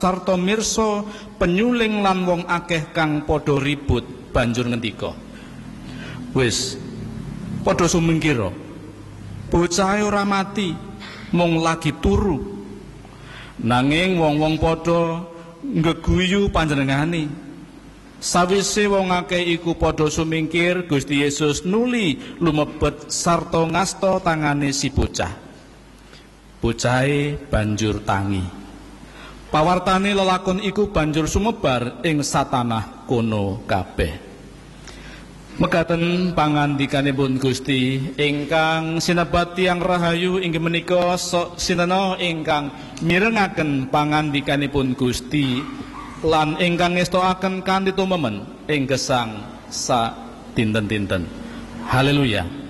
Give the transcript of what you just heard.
sarta mirsa penyuling lan wong akeh kang padha ribut banjur ngendika, "Wis padha sumingkira, bocahe ora mati, mung lagi turu." Nanging wong-wong padha ngeguyu panjenengane. Sawise wong akeh iku padha sumingkir, Gusti Yesus nuli lumebet sarta ngasta tangane si bocah. Bocahe banjur tangi. Pawartane lelakon iku banjur sumebar ing satanah kono kabeh. Mekaten pangandikanipun Gusti ingkang sinebat tiyang rahayu inggih menika sinena ingkang mirengaken pangandikanipun Gusti lan ingkang ngestoaken kanthi tumemen ing gesang sak dinten-dinten. Haleluya.